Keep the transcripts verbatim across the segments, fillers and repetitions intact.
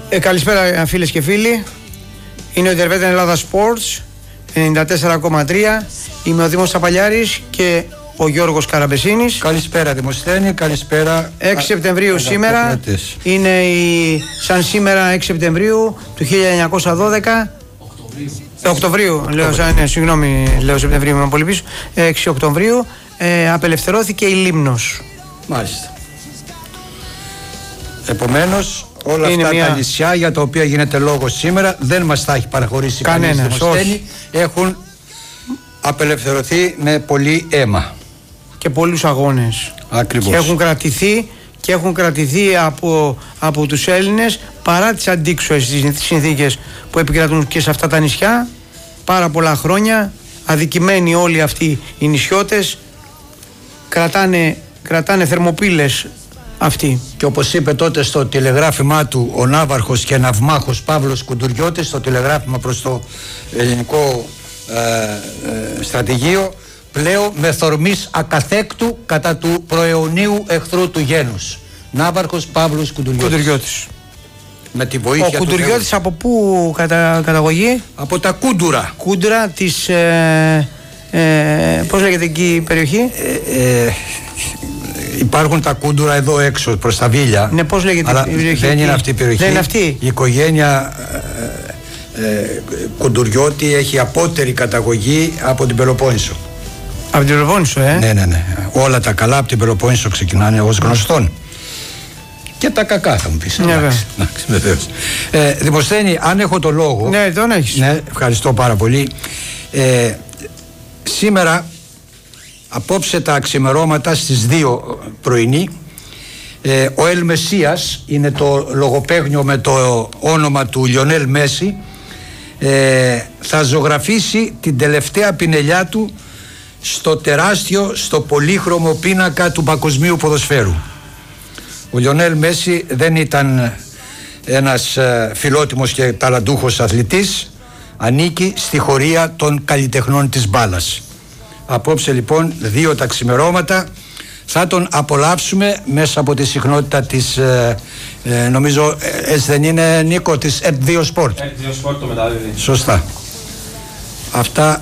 Ε, καλησπέρα φίλες και φίλοι. Είναι ο Ιντερβέτεν Ελλάδα Sports ενενήντα τέσσερα κόμμα τρία. Είμαι ο Δήμος Σαπαλιάρης και ο Γιώργος Καραμπεσίνης. Καλησπέρα Δημοσθένη, καλησπέρα. έξι Σεπτεμβρίου α, σήμερα. Είναι η, σαν σήμερα έξι Σεπτεμβρίου του χίλια εννιακόσια δώδεκα. Οκτωβρίου. Ε, Οκτωβρίου, λέω, σαν, ναι, συγγνώμη, λέω Σεπτεμβρίου, είμαι πολύ πίσω. έξι Οκτωβρίου ε, απελευθερώθηκε η Λίμνος. Μάλιστα. Επομένως, όλα είναι αυτά μια... τα νησιά για τα οποία γίνεται λόγος σήμερα δεν μας τα έχει παραχωρήσει κανένας. Κανένας, έχουν απελευθερωθεί με πολύ αίμα. Και πολλούς αγώνες. Ακριβώς. Και έχουν κρατηθεί και έχουν κρατηθεί από, από τους Έλληνες παρά τις αντίξωες συνθήκες που επικρατούν και σε αυτά τα νησιά. Πάρα πολλά χρόνια, αδικημένοι όλοι αυτοί οι νησιώτες, κρατάνε, κρατάνε θερμοπύλες αυτοί. Και όπως είπε τότε στο τηλεγράφημά του ο ναύαρχος και ναυμάχος Παύλος Κουντουριώτης, στο τηλεγράφημα προς το ελληνικό ε, ε, στρατηγείο, πλέον με θορμής ακαθέκτου κατά του προαιωνίου εχθρού του γένους. Ναύαρχος Παύλος Κουντουριώτης. Κουντουριώτης. Με τη βοήθεια ο του Κουντουριώτης από πού κατα, καταγωγή? Από τα Κούντουρα. Κούντουρα της ε, ε, πώς λέγεται εκεί η περιοχή? Ε, ε, υπάρχουν τα Κούντουρα εδώ έξω προς τα Βίλια. Ναι, πώς λέγεται αλλά η περιοχή? Δεν είναι αυτή η περιοχή. Δεν είναι αυτή. Η οικογένεια ε, ε, Κουντουριώτη έχει απότερη καταγωγή από την Πελοπόννησο. Από την Πελοπόννησο, ε? Ναι, ναι, ναι. Όλα τα καλά από την Πελοπόννησο ξεκινάνε ως γνωστόν. Και τα κακά θα μου πεις. Ναι, εντάξει, εντάξει, βεβαίως. Ε, Δημοσθένη, αν έχω το λόγο. Ναι, τον έχεις. Ναι, ευχαριστώ πάρα πολύ. Ε, σήμερα, απόψε τα ξημερώματα στις δύο πρωινή, ε, ο Ελ Μεσσίας, είναι το λογοπαίγνιο με το όνομα του Λιονέλ Μέση, ε, θα ζωγραφίσει την τελευταία πινελιά του στο τεράστιο, στο πολύχρωμο πίνακα του παγκοσμίου ποδοσφαίρου. Ο Λιονέλ Μέση δεν ήταν ένας ε, φιλότιμος και ταλαντούχος αθλητής, ανήκει στη χωρία των καλλιτεχνών της μπάλας. Απόψε λοιπόν δύο τα ξημερώματα θα τον απολαύσουμε μέσα από τη συχνότητα της ε, ε, νομίζω ε, έτσι δεν είναι, Νίκο, της ΕΤ δύο Sport. ΕΤ δύο Sport το μεταδίδει. Σωστά. Αυτά.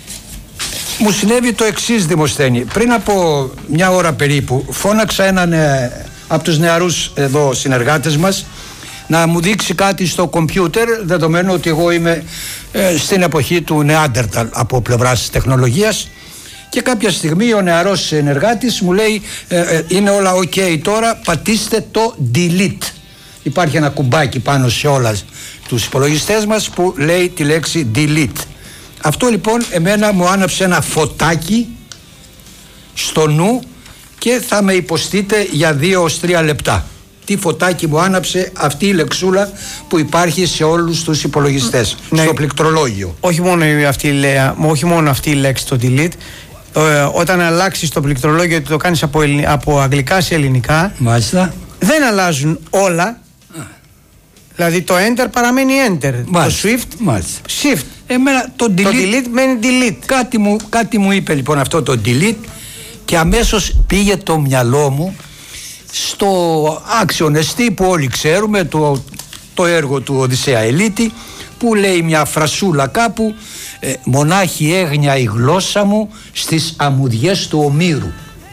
Μου συνέβη το εξής, Δημοσθένη. Πριν από μια ώρα περίπου φώναξα έναν ε, από τους νεαρούς εδώ συνεργάτες μας να μου δείξει κάτι στο κομπιούτερ, δεδομένου ότι εγώ είμαι ε, στην εποχή του Νεάντερταλ από πλευράς τεχνολογίας, και κάποια στιγμή ο νεαρός συνεργάτης μου λέει ε, ε, είναι όλα ok τώρα, πατήστε το delete. Υπάρχει ένα κουμπάκι πάνω σε όλα τους υπολογιστές μας που λέει τη λέξη delete. Αυτό λοιπόν εμένα μου άναψε ένα φωτάκι στο νου και θα με υποστείτε για δύο ως τρία λεπτά. Τι φωτάκι μου άναψε αυτή η λεξούλα που υπάρχει σε όλους τους υπολογιστές, ναι, στο πληκτρολόγιο. Όχι μόνο αυτή, όχι μόνο αυτή η λέξη το delete. Ε, όταν αλλάξεις το πληκτρολόγιο και το κάνεις από, από αγγλικά σε ελληνικά, μάλιστα, δεν αλλάζουν όλα. Α. Δηλαδή το enter παραμένει enter, μάλιστα, το shift, μάλιστα, shift. Εμένα το delete, το delete μένει delete. Κάτι μου, κάτι μου είπε λοιπόν αυτό το delete και αμέσως πήγε το μυαλό μου στο άξιονεστή που όλοι ξέρουμε, το, το έργο του Οδυσσέα Ελίτη, που λέει μια φρασούλα κάπου ε, «Μονάχη έγνοια η γλώσσα μου στις αμμουδιές του Ομήρου».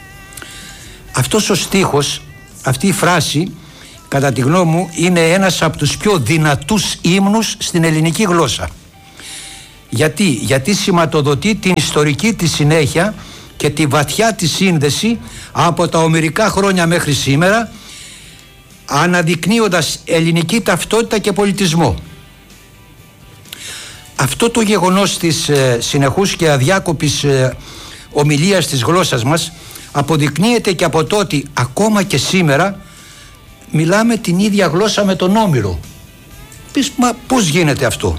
Αυτός ο στίχος, αυτή η φράση, κατά τη γνώμη μου, είναι ένας από τους πιο δυνατούς ύμνους στην ελληνική γλώσσα. Γιατί, γιατί σηματοδοτεί την ιστορική της συνέχεια και τη βαθιά της σύνδεση από τα ομηρικά χρόνια μέχρι σήμερα, αναδεικνύοντας ελληνική ταυτότητα και πολιτισμό. Αυτό το γεγονός της ε, συνεχούς και αδιάκοπης ε, ομιλίας της γλώσσας μας αποδεικνύεται και από το ότι ακόμα και σήμερα μιλάμε την ίδια γλώσσα με τον Όμηρο. Πεις, μα πώς γίνεται αυτό?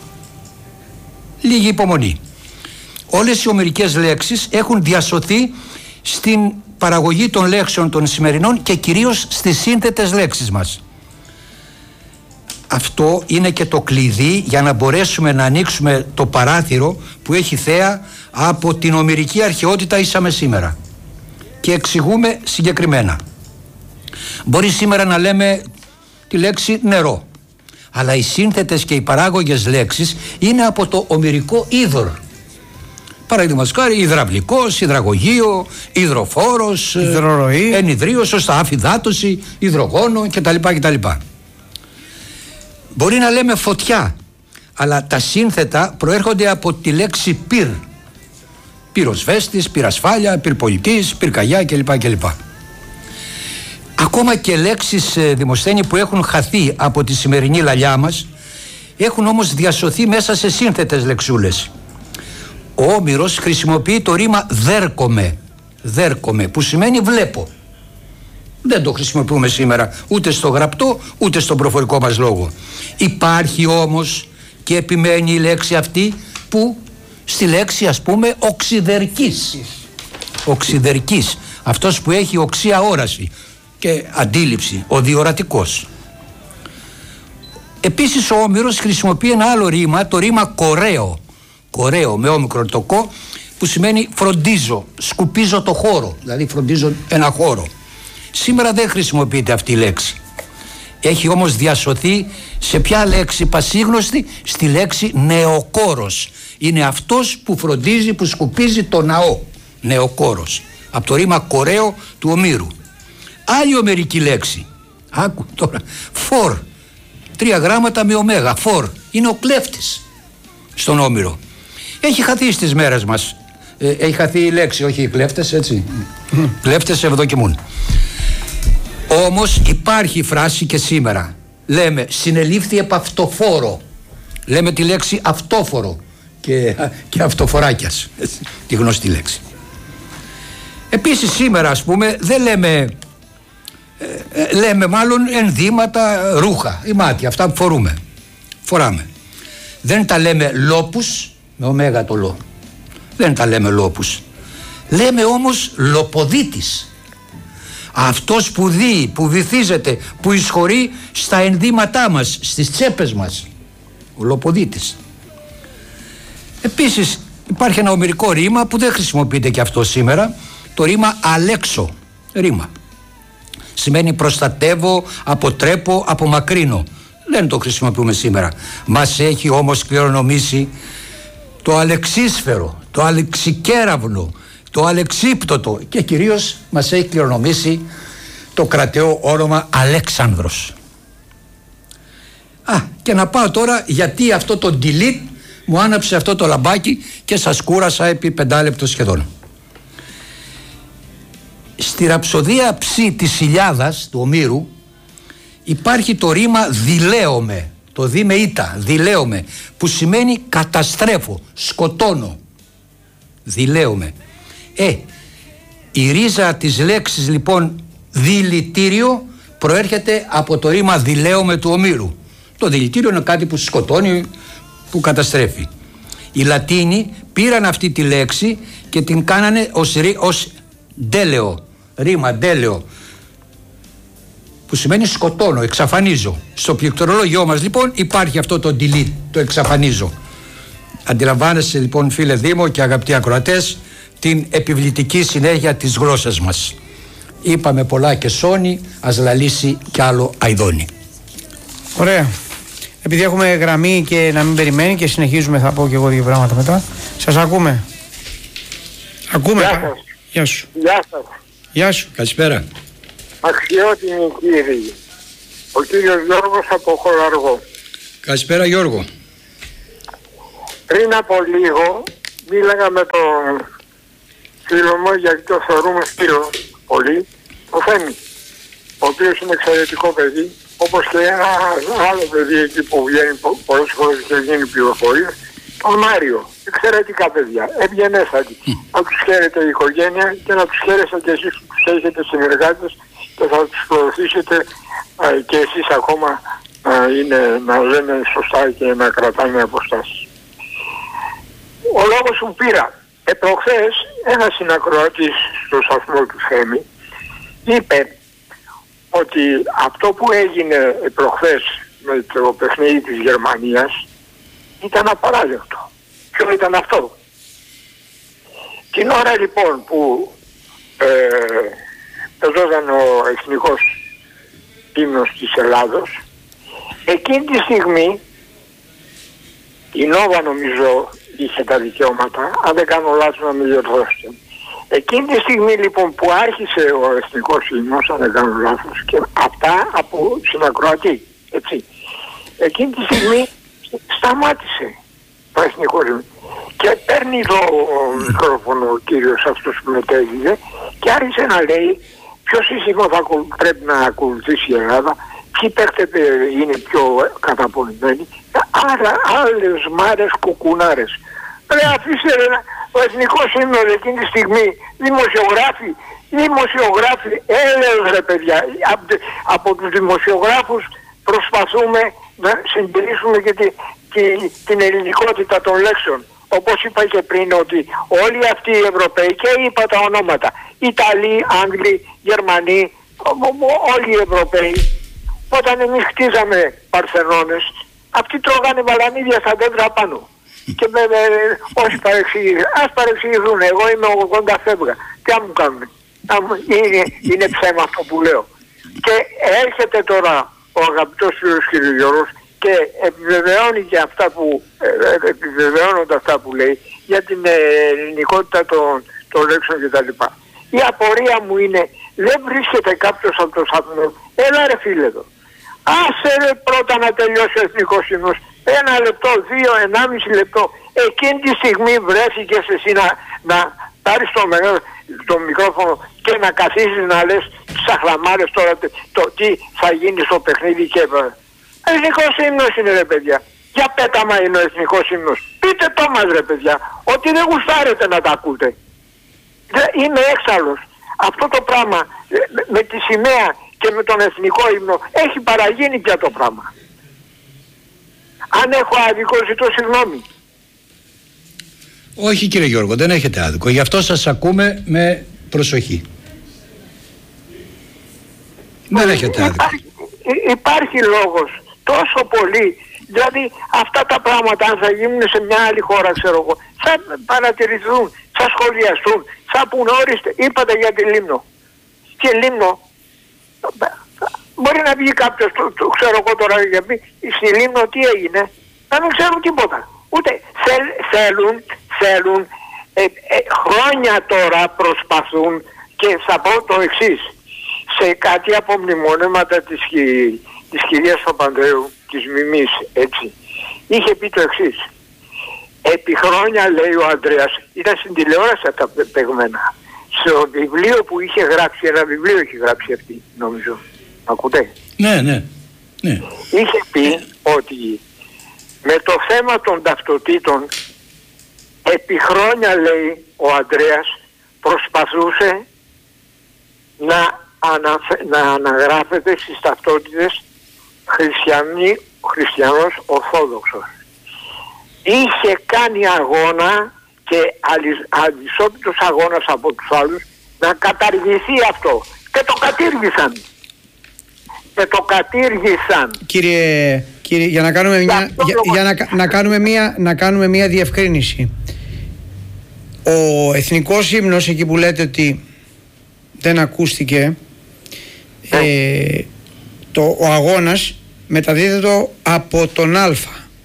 Λίγη υπομονή. Όλες οι ομηρικές λέξεις έχουν διασωθεί στην παραγωγή των λέξεων των σημερινών και κυρίως στις σύνθετες λέξεις μας. Αυτό είναι και το κλειδί για να μπορέσουμε να ανοίξουμε το παράθυρο που έχει θέα από την ομηρική αρχαιότητα ίσαμε σήμερα. Και εξηγούμε συγκεκριμένα. Μπορεί σήμερα να λέμε τη λέξη νερό. Αλλά οι σύνθετες και οι παράγωγες λέξεις είναι από το ομηρικό είδωρ. Παραδείγματος χάρη υδραυλικός, υδραγωγείο, υδροφόρος, υδροροή, ενιδρίο, σωστά, αφυδάτωση, υδρογόνο κτλ. κτλ. Μπορεί να λέμε φωτιά, αλλά τα σύνθετα προέρχονται από τη λέξη πυρ. Πυροσβέστης, πυρασφάλεια, πυρπολιτής, πυρκαγιά κλπ. κλπ. Ακόμα και λέξεις, Δημοσθένη, που έχουν χαθεί από τη σημερινή λαλιά μας, έχουν όμως διασωθεί μέσα σε σύνθετες λεξούλες. Ο Όμηρος χρησιμοποιεί το ρήμα δέρκομαι, δέρκομαι, που σημαίνει βλέπω. Δεν το χρησιμοποιούμε σήμερα ούτε στο γραπτό ούτε στον προφορικό μας λόγο. Υπάρχει όμως και επιμένει η λέξη αυτή που στη λέξη, ας πούμε, οξυδερκής. Οξυδερκής, αυτός που έχει οξία όραση και αντίληψη, ο διορατικός. Επίσης ο Όμηρος χρησιμοποιεί ένα άλλο ρήμα, το ρήμα κορέο. Κορέο με όμικρον το κο, που σημαίνει φροντίζω, σκουπίζω το χώρο, δηλαδή φροντίζω ένα χώρο. Σήμερα δεν χρησιμοποιείται αυτή η λέξη. Έχει όμως διασωθεί σε ποια λέξη πασίγνωστη? Στη λέξη νεοκόρος. Είναι αυτός που φροντίζει, που σκουπίζει το ναό. Νεοκόρος. Από το ρήμα κορέο του Ομήρου. Άλλη ομερική λέξη. Άκου τώρα. Φορ. Τρία γράμματα με ωμέγα. Φορ. Είναι ο κλέφτης στον Όμηρο. Έχει χαθεί στις μέρες μας. Ε, έχει χαθεί η λέξη, όχι οι κλέφτες, έτσι. Mm. Κλέφτες ευδοκιμούν. Όμως υπάρχει φράση και σήμερα. Λέμε συνελήφθη επ' αυτοφόρο. Λέμε τη λέξη αυτόφορο και, και αυτοφοράκιας. Τη γνωστή λέξη. Επίσης σήμερα, ας πούμε, δεν λέμε, ε, λέμε μάλλον ενδύματα, ρούχα, ή μάτια, αυτά που φορούμε. Φοράμε. Δεν τα λέμε λόπους, με ωμέγα το λό. Δεν τα λέμε λόπους. Λέμε όμως λοποδίτης. Αυτός που δει, που βυθίζεται, που εισχωρεί στα ενδύματά μας, στις τσέπες μας. Ο λοποδίτης. Επίσης υπάρχει ένα ομηρικό ρήμα που δεν χρησιμοποιείται και αυτό σήμερα. Το ρήμα αλέξω. Ρήμα. Σημαίνει προστατεύω, αποτρέπω, απομακρύνω. Δεν το χρησιμοποιούμε σήμερα. Μας έχει όμως κληρονομήσει το αλεξίσφαιρο, το αλεξικέραυνο, το αλεξίπτωτο και κυρίως μας έχει κληρονομήσει το κρατεό όνομα Αλέξανδρος. Α, και να πάω τώρα γιατί αυτό το delete μου άναψε αυτό το λαμπάκι και σας κούρασα επί πεντάλεπτο σχεδόν. Στη ραψοδία ψη της Ηλιάδας του Ομήρου υπάρχει το ρήμα δηλέομαι, το δι με ήτα, δηλέομαι, που σημαίνει καταστρέφω, σκοτώνω. Δηλέομαι. Ε, η ρίζα της λέξης λοιπόν δηλητήριο προέρχεται από το ρήμα δηλέομαι του Ομήρου. Το δηλητήριο είναι κάτι που σκοτώνει, που καταστρέφει. Οι Λατίνοι πήραν αυτή τη λέξη και την κάνανε ως, ως ντέλεο, ρήμα ντέλεο, που σημαίνει σκοτώνω, εξαφανίζω. Στο πληκτρολόγιό μας λοιπόν υπάρχει αυτό το delete, το εξαφανίζω. Αντιλαμβάνεστε λοιπόν, φίλε Δήμο και αγαπητοί ακροατές, την επιβλητική συνέχεια της γλώσσας μας. Είπαμε πολλά και σώνει, ας λαλήσει κι άλλο αηδώνει. Ωραία. Επειδή έχουμε γραμμή και να μην περιμένει και συνεχίζουμε, θα πω και εγώ δύο πράγματα μετά. Σας ακούμε. Ακούμε. Γεια σας. Γεια σου. Γεια σας. Γεια σου. Καλησπέρα. Αξιότιμοι κύριοι. Ο κύριος Γιώργος από Χολαργό. Καλησπέρα Γιώργο. Πριν από λίγο μίλαγα με τον φίλο μου, γιατί το θεωρούμε φίλο πολύ, ο Θέμη, ο οποίος είναι εξαιρετικό παιδί, όπως και ένα άλλο παιδί εκεί που βγαίνει πολλές φορές και γίνει πληροφορία, τον Μάριο. Εξαιρετικά παιδιά, ευγενέστατοι. Να τους χαίρετε η οικογένεια και να τους χαίρεστε και εσείς που τους έχετε συνεργάτες και θα τους προωθήσετε α, και εσείς ακόμα α, είναι, να λένε σωστά και να κρατάνε αποστάσεις. Ο λόγος που πήρα, επροχθές ένας συνακροατής στο σταθμό του Θέμη είπε ότι αυτό που έγινε προχθές με το παιχνίδι της Γερμανίας ήταν απαράδεκτο. Ποιο ήταν αυτό? Την ώρα λοιπόν που ε, πεζόταν ο εθνικός ύμνος της Ελλάδος, Εκείνη τη στιγμή η Νόβα νομίζω είχε τα δικαιώματα, αν δεν κάνω λάθος να με διορθώσετε. Εκείνη τη στιγμή λοιπόν που άρχισε ο εθνικός ύμνος, αν δεν κάνω λάθος, και αυτά από συνακροατή, έτσι. Εκείνη τη στιγμή σταμάτησε το εθνικό ύμνο. Και παίρνει το μικρόφωνο ο κύριος αυτός που μετέδιδε και άρχισε να λέει ποιο σύστημα θα πρέπει να ακολουθήσει η Ελλάδα, ποιοι παίκτες είναι πιο καταπονημένοι, άρα άλλες μάρες κουκουνάρες. Ρε αφήστε ρε, ο εθνικός ύμνος εκείνη τη στιγμή, δημοσιογράφοι, δημοσιογράφοι, έλεος ρε παιδιά, από, από τους δημοσιογράφους προσπαθούμε να συντηρήσουμε και τη, τη, την ελληνικότητα των λέξεων. Όπως είπα και πριν ότι όλοι αυτοί οι Ευρωπαίοι, και είπα τα ονόματα, Ιταλοί, Άγγλοι, Γερμανοί, όλοι οι Ευρωπαίοι, όταν εμείς χτίζαμε Παρθενώνες, αυτοί τρώγανε βαλανίδια στα δέντρα πάνω. Και βέβαια όσοι παρεξηγήσουν, ας παρεξηγηθούν, εγώ είμαι ογδόντα φεύγα, τι να μου κάνουν, είναι, είναι ψέμα αυτό που λέω. Και έρχεται τώρα ο αγαπητός φίλος κ. Γιώργος και επιβεβαιώνει και αυτά που, ε, επιβεβαιώνονται αυτά που λέει για την ελληνικότητα των, των λέξεων κτλ. Η απορία μου είναι, δεν βρίσκεται κάποιος από το σταθμό, έλα ρε φίλε εδώ, άσε ρε πρώτα να τελειώσει ο εθνικός ύμνος, ένα λεπτό, δύο, ενάμιση λεπτό, εκείνη τη στιγμή βρέθηκες εσύ να, να πάρεις το, το μικρόφωνο και να καθίσεις να λες τις αχλαμάρες τώρα το, το τι θα γίνει στο παιχνίδι και... Εθνικός ύμνος είναι ρε παιδιά. Για πέταμα είναι ο εθνικός ύμνος. Πείτε το μας ρε παιδιά, ότι δεν γουστάρετε να τα ακούτε. Είμαι έξαλλος. Αυτό το πράγμα με, με τη σημαία και με τον εθνικό ύμνο έχει παραγίνει πια το πράγμα. Αν έχω άδικο ζητώ συγγνώμη. Όχι κύριε Γιώργο, δεν έχετε άδικο. Γι' αυτό σας ακούμε με προσοχή. Δεν έχετε άδικο. Υπάρχει, υπάρχει λόγος τόσο πολύ. Δηλαδή αυτά τα πράγματα αν θα γίνουν σε μια άλλη χώρα, ξέρω εγώ, θα παρατηρηθούν, θα σχολιαστούν, θα πούν ορίστε, είπατε για τη Λίμνο. Και Λίμνο, μπορεί να βγει κάποιος, το, το ξέρω εγώ τώρα, για πει, στη Λίμνο τι έγινε, να μην ξέρουν τίποτα. Ούτε θέλ, θέλουν, θέλουν, ε, ε, χρόνια τώρα προσπαθούν και θα πω το εξής. Σε κάτι από μνημονέματα της, της κυρίας Παπανδρέου, της Μιμής, έτσι, είχε πει το εξής. Επί χρόνια, λέει ο Ανδρέας, ήταν στην τηλεόραση τα παιγμένα. Στο βιβλίο που είχε γράψει, ένα βιβλίο είχε γράψει αυτή, νομίζω. Ακούτε? Ναι, ναι, ναι. Είχε πει ότι με το θέμα των ταυτοτήτων, επί χρόνια, λέει ο Ανδρέας, προσπαθούσε να, αναφε... να αναγράφεται στις ταυτότητες χριστιανοί, χριστιανός Ορθόδοξος. Είχε κάνει αγώνα και αντισόπιτος αγώνας από τους άλλους να καταργηθεί αυτό. Και το κατήργησαν. Και το κατήργησαν. Κύριε, κύριε για να κάνουμε μια, για, για να, να, κάνουμε μια, να κάνουμε μια διευκρίνηση. Ο εθνικός ύμνος, εκεί που λέτε ότι δεν ακούστηκε, ναι. ε, το, ο αγώνας μεταδίδεται από τον Α.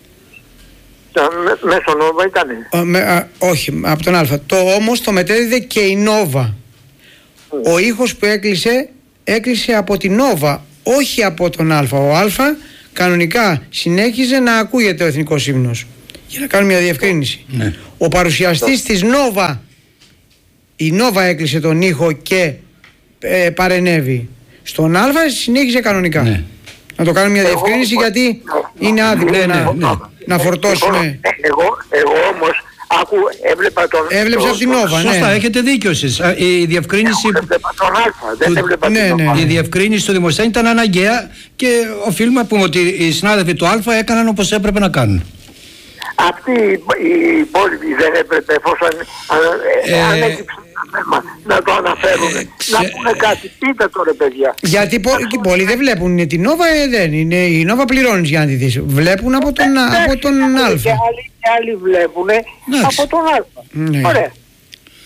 Μέσω Νόβα ήτανε. Ο, με, α, όχι, από τον Α. Το όμως το μετέδιδε και η Νόβα. Mm. Ο ήχος που έκλεισε, έκλεισε από την Νόβα, όχι από τον Α. Ο Α κανονικά συνέχιζε να ακούγεται ο εθνικός ύμνος. Για να κάνουμε μια διευκρίνηση. Mm. Ο παρουσιαστής mm. της Νόβα, η Νόβα έκλεισε τον ήχο και ε, παρενέβη. Στον Α συνέχιζε κανονικά. Mm. Να το κάνουμε μια διευκρίνηση εγώ, γιατί ναι, είναι άδικο ναι, να, ναι, ναι. να φορτώσουμε. Εγώ, εγώ όμως άκου, έβλεπα τον... Έβλεψε από την Νόβα, ναι. Σωστά, έχετε δίκιο εσείς. Η διευκρίνηση... Εγώ έβλεπα τον Α, δεν του... έβλεπα ναι, την ναι, Νόβα. η διευκρίνηση του Δημοσθένη ήταν αναγκαία και οφείλουμε να πούμε ότι οι συνάδελφοι του Α έκαναν όπως έπρεπε να κάνουν. Αυτοί οι υπόλοιποι δεν έπρεπε εφόσον ε, αν έχει θέμα να το αναφέρουν, ε, ξε... να πούνε κάτι, πείτε το ρε παιδιά. Γιατί πο, και πολλοί δεν βλέπουν την Νόβα, ε, δεν είναι, η Νόβα πληρώνεις για να τη δεις. Βλέπουν από τον, ε, από τον Α. Και άλλοι, και άλλοι βλέπουν ναι, από τον Α. Ναι. Ωραία.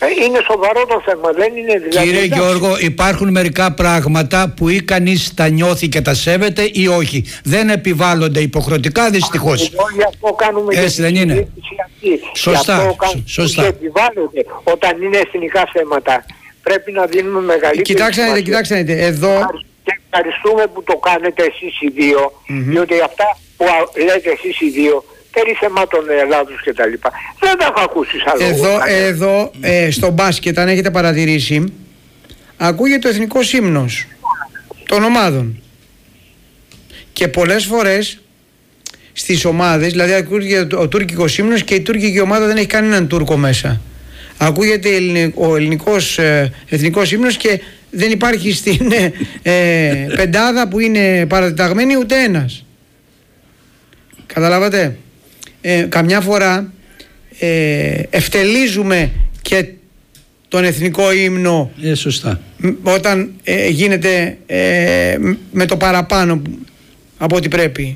Είναι σοβαρό το θέμα, δεν είναι δηλαδή. Κύριε Γιώργο, υπάρχουν μερικά πράγματα που ή κανείς τα νιώθει και τα σέβεται ή όχι. Δεν επιβάλλονται υποχρεωτικά, δυστυχώς. Γι' αυτό κάνουμε Έτσι δεν είναι? αυτή. Σωστά. Γι' αυτό Σωστά. Και επιβάλλονται όταν είναι εθνικά θέματα. Πρέπει να δίνουμε μεγαλύτερη. Κοιτάξτε να δείτε, κοιτάξτε να δείτε. Εδώ. Και ευχαριστούμε που το κάνετε εσείς οι δύο, mm-hmm. διότι αυτά που λέτε εσείς οι δύο περί θεμάτων Ελλάδος και τα λοιπά δεν τα έχω ακούσει άλλο. Εδώ, εδώ ε, στο μπάσκετ, αν έχετε παρατηρήσει, ακούγεται ο εθνικός ύμνος των ομάδων και πολλές φορές στις ομάδες, δηλαδή ακούγεται ο τουρκικός ύμνος και η τουρκική ομάδα δεν έχει κανέναν Τούρκο μέσα. Ακούγεται ο ελληνικός ε, εθνικός ύμνος και δεν υπάρχει στην ε, ε, πεντάδα που είναι παρατεταγμένη ούτε ένας. Καταλάβατε? Ε, καμιά φορά ε, ευτελίζουμε και τον εθνικό ύμνο ε, σωστά. όταν ε, γίνεται ε, με το παραπάνω από ό,τι πρέπει.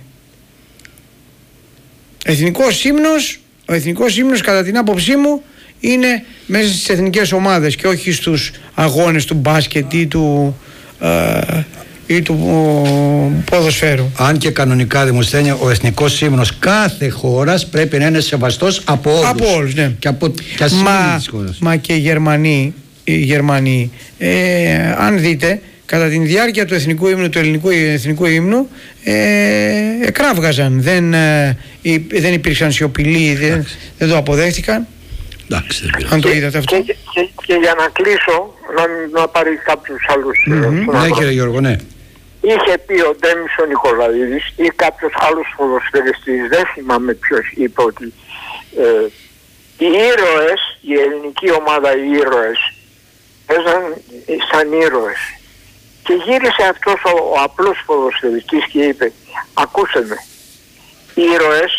Εθνικός ύμνος, ο εθνικός ύμνος κατά την άποψή μου είναι μέσα στις εθνικές ομάδες και όχι στους αγώνες του μπάσκετ ή του, ε, ή του ο, ποδοσφαίρου. Αν και κανονικά, Δημοσθένη, ο εθνικός ύμνος κάθε χώρας πρέπει να είναι σεβαστός από όλους. Από όλους, ναι. Και από και μα, μα και οι Γερμανοί, οι Γερμανοί ε, αν δείτε, κατά τη διάρκεια του εθνικού ύμνου, του ελληνικού εθνικού ύμνου, ε, εκράβγαζαν. Δεν, ε, δεν υπήρξαν σιωπηλοί, δεν, δεν το αποδέχτηκαν. Εντάξει, δεν αν το είδατε αυτό. Και, και, και για να κλείσω, να, να πάρει κάποιους άλλους. Mm-hmm. Ναι, κύριε Γιώργο, ναι. Είχε πει ο Ντέμις ο Νικολαίδης ή κάποιος άλλος ποδοσφαιριστής, δεν θυμάμαι ποιος, είπε ότι ε, οι ήρωες, η ελληνική ομάδα, οι ήρωες, παίζαν σαν ήρωες. Και γύρισε αυτός ο, ο απλός ποδοσφαιριστής και είπε, ακούσε με, οι ήρωες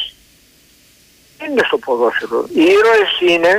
είναι στο ποδόσφαιρο. Οι ήρωες είναι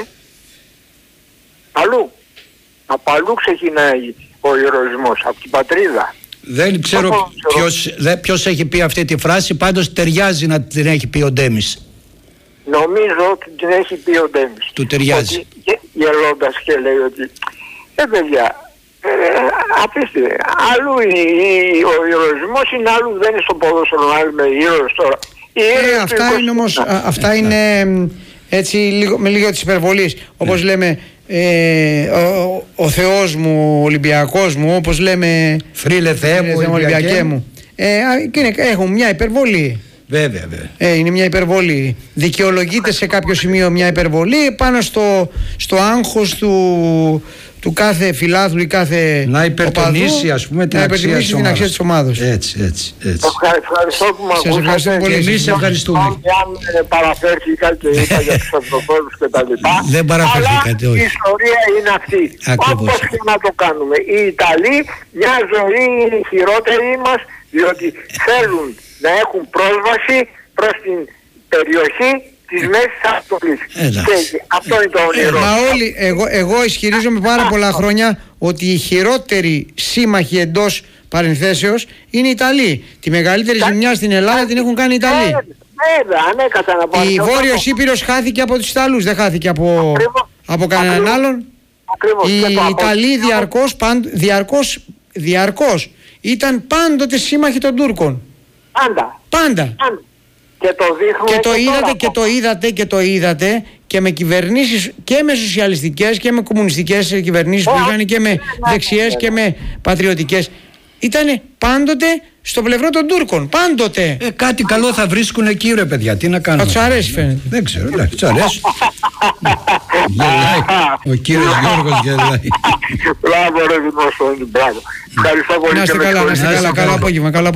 αλλού. Από αλλού ξεκινάει ο ηρωισμός, από την πατρίδα. Δεν ξέρω ποιος, δε, ποιος έχει πει αυτή τη φράση, πάντως ταιριάζει να την έχει πει ο Ντέμις. Νομίζω ότι την έχει πει ο Ντέμις. Του ταιριάζει. Ότι, γελώντας και λέει ότι ε παιδιά, ε, απίστευτε, αλλού η, η, ο ηρωισμός είναι άλλου, δεν είναι στο ποδόσφαιρο, άλλου με ήρωες τώρα. Ε, αυτά είναι όμως, α, αυτά είναι έτσι λίγο, με λίγο της υπερβολής. Όπως λέμε, ε, ο, ο Θεός μου, ο Ολυμπιακός μου, όπως λέμε Φρύλε Θεέ μου, Ολυμπιακέ μου. Ε, και είναι, έχουν μια υπερβολή. Βέβαια, βέβαια. Ε, είναι μια υπερβολή. Δικαιολογείται σε κάποιο σημείο μια υπερβολή πάνω στο, στο άγχος του, του κάθε φιλάθλου ή κάθε να υπερτονίσει, οπαδού, ας πούμε, την, να αξία, της την αξία της ομάδας. Έτσι, έτσι, έτσι. Ευχαριστώ που με ακούσατε. Ευχαριστώ πολύ. Εμείς ευχαριστούμε. Αν παραφέρθηκα και είπα για τους ευρωπαίους και τα λοιπά. Δεν παραφέρθηκατε, όχι. Αλλά η ιστορία είναι αυτή. Ακριβώς. Όπως και να το κάνουμε. Οι Ιταλοί μια ζωή χειρότερη μας, διότι θέλουν να έχουν πρόσβαση προς την περιοχή της Μέσης Ανατολής. Και αυτό είναι το όνειρο. Μα όλοι, εγώ, εγώ ισχυρίζομαι πάρα πολλά χρόνια ότι οι χειρότεροι σύμμαχοι εντός παρενθέσεως είναι οι Ιταλοί. Τη μεγαλύτερη ζημιά στην Ελλάδα την έχουν κάνει οι Ιταλοί. Βέβαια, ανέκατα να πω. Η Βόρειος Ήπειρος χάθηκε από τους Ιταλούς, δεν χάθηκε από, από κανέναν ακριβώς, άλλον. Ακριβώς, Οι Ιταλοί διαρκώς, πάντ, διαρκώς, διαρκώς ήταν πάντοτε σύμμαχοι των Τούρκων. Πάντα. Πάντα. Πάντα. Και το δείχνουμε και το και είδατε τώρα. και το είδατε και το είδατε και με κυβερνήσεις και με σοσιαλιστικές και με κομμουνιστικές κυβερνήσεις που είχαν και με δεξιές και με πατριωτικές. Ήτανε πάντοτε στο πλευρό των Τούρκων. Πάντοτε. Ε, κάτι καλό θα βρίσκουν εκεί, ρε παιδιά. Τι να κάνουμε. Θα τους αρέσει, φαίνεται. Δεν ξέρω, εντάξει, τους αρέσει. Γελάει. Ο κύριος Γιώργος γελάει. Μπράβο, ρε Δημοσθένη, μπράβο. Ευχαριστώ πολύ. Να είστε καλά, να είστε καλά. Καλό απόγευμα.